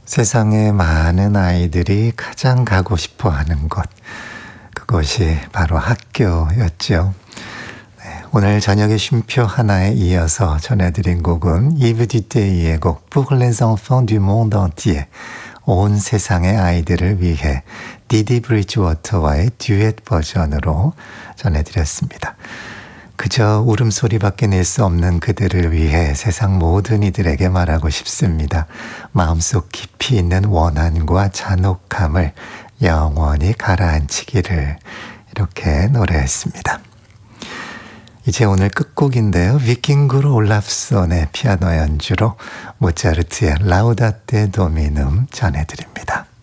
세상의 많은 아이들이 가장 가고 싶어 하는 곳, 그곳이 바로 학교였죠. 네, 오늘 저녁의 쉼표 하나에 이어서 전해드린 곡은 이브 디테이의 곡 Pour les enfants du monde entier, 온 세상의 아이들을 위해 디디 브리지워터와의 듀엣 버전으로 전해드렸습니다. 그저 울음소리밖에 낼 수 없는 그들을 위해 세상 모든 이들에게 말하고 싶습니다. 마음속 깊이 있는 원한과 잔혹함을 영원히 가라앉히기를, 이렇게 노래했습니다. 이제 오늘 끝곡인데요. 비킹구르 올라프손의 피아노 연주로 모차르트의 라우다테 도미눔 전해드립니다.